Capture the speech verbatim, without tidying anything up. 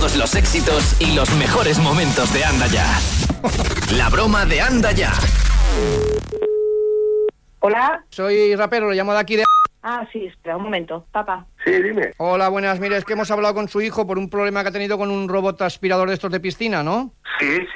todos los éxitos y los mejores momentos de Anda Ya. La broma de Anda Ya. Hola. Soy rapero, lo llamo de aquí de... Ah, sí, espera un momento, papá. Sí, dime. Hola, buenas, mire, es que hemos hablado con su hijo por un problema que ha tenido con un robot aspirador de estos de piscina, ¿no? Sí,